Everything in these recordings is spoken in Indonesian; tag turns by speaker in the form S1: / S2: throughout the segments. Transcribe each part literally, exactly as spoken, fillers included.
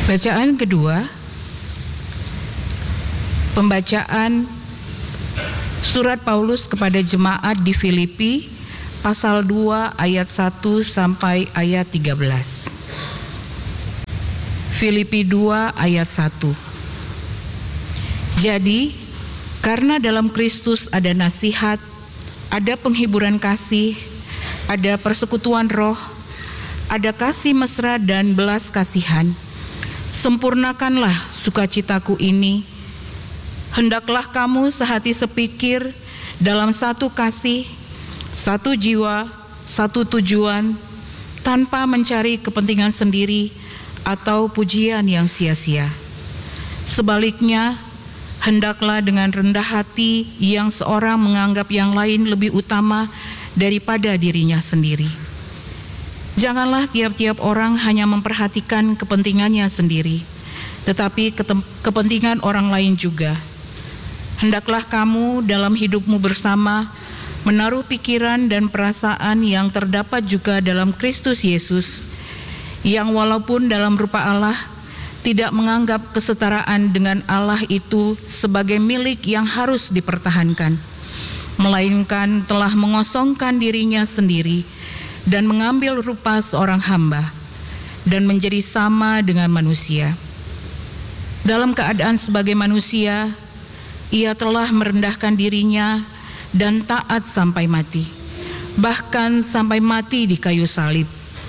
S1: Bacaan kedua, pembacaan surat Paulus kepada jemaat di Filipi pasal dua ayat satu sampai ayat tiga belas. Filipi dua ayat satu. Jadi, karena dalam Kristus ada nasihat, ada penghiburan kasih, ada persekutuan roh, ada kasih mesra dan belas kasihan. Sempurnakanlah sukacitaku ini. Hendaklah kamu sehati sepikir dalam satu kasih, satu jiwa, satu tujuan, tanpa mencari kepentingan sendiri atau pujian yang sia-sia. Sebaliknya, hendaklah dengan rendah hati yang seorang menganggap yang lain lebih utama daripada dirinya sendiri. Janganlah tiap-tiap orang hanya memperhatikan kepentingannya sendiri, tetapi kepentingan orang lain juga. Hendaklah kamu dalam hidupmu bersama menaruh pikiran dan perasaan yang terdapat juga dalam Kristus Yesus, yang walaupun dalam rupa Allah tidak menganggap kesetaraan dengan Allah itu sebagai milik yang harus dipertahankan, melainkan telah mengosongkan dirinya sendiri dan mengambil rupa seorang hamba dan menjadi sama dengan manusia. Dalam keadaan sebagai manusia, ia telah merendahkan dirinya dan taat sampai mati, bahkan sampai mati di kayu salib.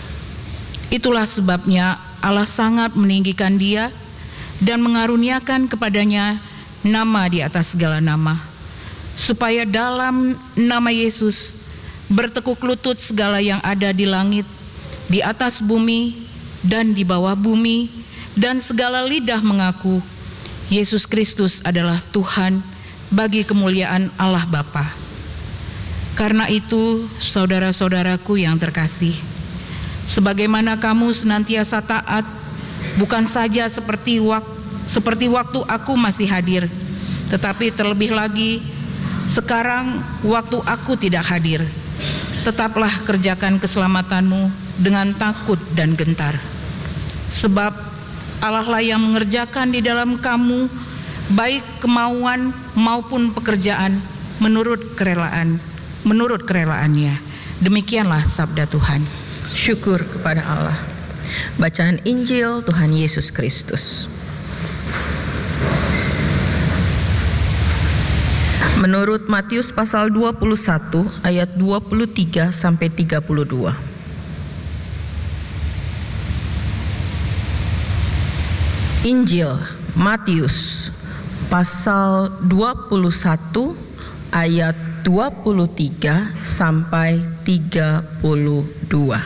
S1: Itulah sebabnya Allah sangat meninggikan dia dan mengaruniakan kepadanya nama di atas segala nama, supaya dalam nama Yesus bertekuk lutut segala yang ada di langit, di atas bumi, dan di bawah bumi, dan segala lidah mengaku Yesus Kristus adalah Tuhan bagi kemuliaan Allah Bapa. Karena itu, saudara-saudaraku yang terkasih, sebagaimana kamu senantiasa taat, bukan saja seperti waktu, seperti waktu aku masih hadir, tetapi terlebih lagi sekarang waktu aku tidak hadir. Tetaplah kerjakan keselamatanmu dengan takut dan gentar. Sebab Allah lah yang mengerjakan di dalam kamu baik kemauan maupun pekerjaan menurut kerelaan, menurut kerelaannya. Demikianlah sabda Tuhan.
S2: Syukur kepada Allah. Bacaan Injil Tuhan Yesus Kristus. Menurut Matius pasal dua puluh satu ayat dua puluh tiga sampai tiga puluh dua. Injil Matius pasal dua puluh satu ayat dua puluh tiga sampai tiga puluh dua.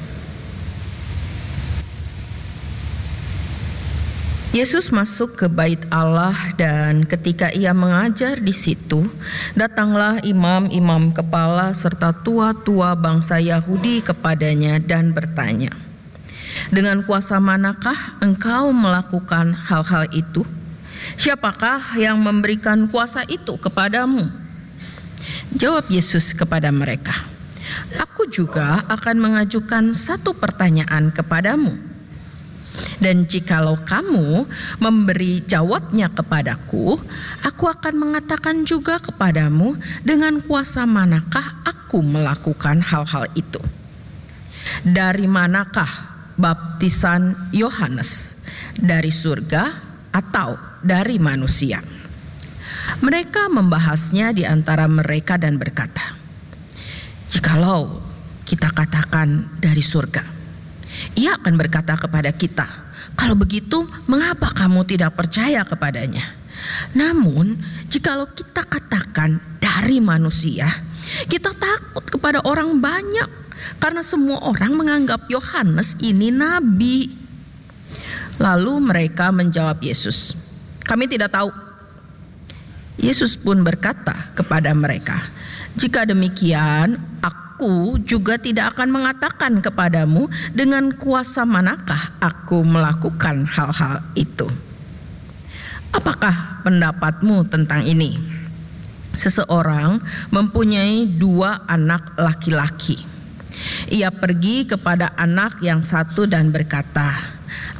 S2: Yesus masuk ke bait Allah, dan ketika ia mengajar di situ, datanglah imam-imam kepala serta tua-tua bangsa Yahudi kepadanya dan bertanya, "Dengan kuasa manakah engkau melakukan hal-hal itu? Siapakah yang memberikan kuasa itu kepadamu?" Jawab Yesus kepada mereka, "Aku juga akan mengajukan satu pertanyaan kepadamu. Dan jikalau kamu memberi jawabnya kepadaku, aku akan mengatakan juga kepadamu dengan kuasa manakah aku melakukan hal-hal itu. Dari manakah baptisan Yohanes? Dari surga atau dari manusia?" Mereka membahasnya di antara mereka dan berkata, "Jikalau kita katakan dari surga, ia akan berkata kepada kita, 'Kalau begitu, mengapa kamu tidak percaya kepadanya?' Namun, jikalau kita katakan dari manusia, kita takut kepada orang banyak, karena semua orang menganggap Yohanes ini nabi." Lalu mereka menjawab Yesus, "Kami tidak tahu." Yesus pun berkata kepada mereka, "Jika demikian, aku juga tidak akan mengatakan kepadamu dengan kuasa manakah aku melakukan hal-hal itu." Apakah pendapatmu tentang ini? Seseorang mempunyai dua anak laki-laki. Ia pergi kepada anak yang satu dan berkata,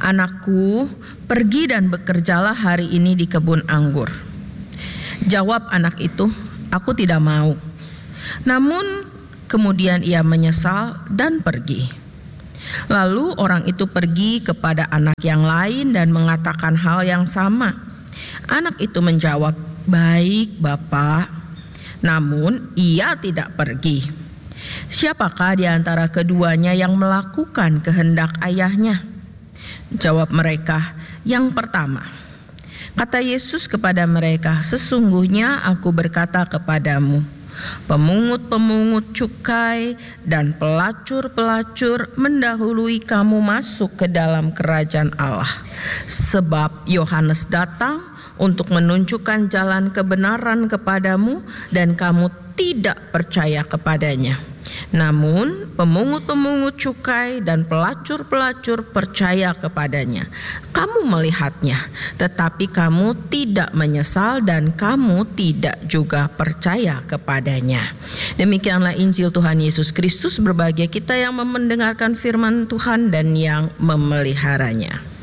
S2: "Anakku, pergi dan bekerjalah hari ini di kebun anggur." Jawab anak itu, "Aku tidak mau." Namun kemudian ia menyesal dan pergi. Lalu orang itu pergi kepada anak yang lain dan mengatakan hal yang sama. Anak itu menjawab, "Baik, Bapak." Namun ia tidak pergi. Siapakah di antara keduanya yang melakukan kehendak ayahnya? Jawab mereka, "Yang pertama." Kata Yesus kepada mereka, "Sesungguhnya aku berkata kepadamu, pemungut-pemungut cukai dan pelacur-pelacur mendahului kamu masuk ke dalam kerajaan Allah. Sebab Yohanes datang untuk menunjukkan jalan kebenaran kepadamu dan kamu tidak percaya kepadanya. Namun pemungut-pemungut cukai dan pelacur-pelacur percaya kepadanya. Kamu melihatnya, tetapi kamu tidak menyesal dan kamu tidak juga percaya kepadanya." Demikianlah Injil Tuhan Yesus Kristus. Berbahagia kita yang mendengarkan firman Tuhan dan yang memeliharanya.